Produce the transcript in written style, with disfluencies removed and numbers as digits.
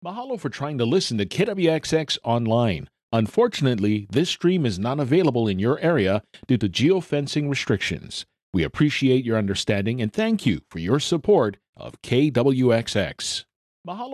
Mahalo for trying to listen to KWXX online. Unfortunately, this stream is not available in your area due to geofencing restrictions. We appreciate your understanding and thank you for your support of KWXX. Mahalo.